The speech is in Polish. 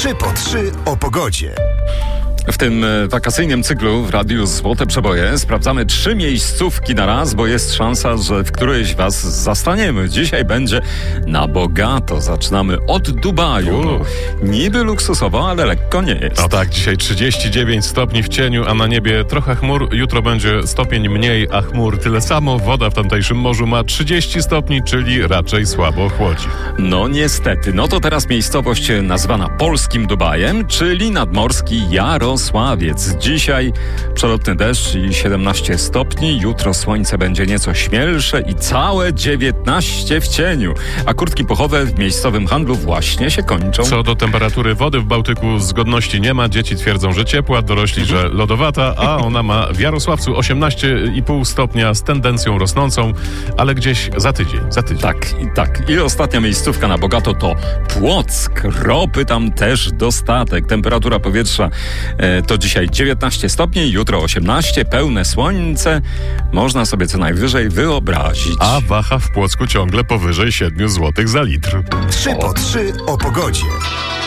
3 po 3 o pogodzie. W tym wakacyjnym cyklu w Radiu Złote Przeboje sprawdzamy 3 miejscówki na raz, bo jest szansa, że w którejś was zastaniemy. Dzisiaj będzie na bogato. Zaczynamy od Dubaju. No, niby luksusowo, ale lekko nie jest. No tak, dzisiaj 39 stopni w cieniu, a na niebie trochę chmur. Jutro będzie stopień mniej, a chmur tyle samo. Woda w tamtejszym morzu ma 30 stopni, czyli raczej słabo chłodzi. No niestety. No to teraz miejscowość nazwana polskim Dubajem, czyli nadmorski Jarosławiec. Dzisiaj przelotny deszcz i 17 stopni. Jutro słońce będzie nieco śmielsze i całe 19 w cieniu. A kurtki puchowe w miejscowym handlu właśnie się kończą. Co do temperatury wody w Bałtyku zgodności nie ma. Dzieci twierdzą, że ciepła, dorośli, że lodowata, a ona ma w Jarosławcu 18,5 stopnia z tendencją rosnącą, ale gdzieś za tydzień. Tak. I ostatnia miejscówka na bogato to Płock. Ropy tam też dostatek. Temperatura powietrza to dzisiaj 19 stopni, jutro 18, pełne słońce. Można sobie co najwyżej wyobrazić. A waha w Płocku ciągle powyżej 7 zł za litr. 3 po 3 o pogodzie.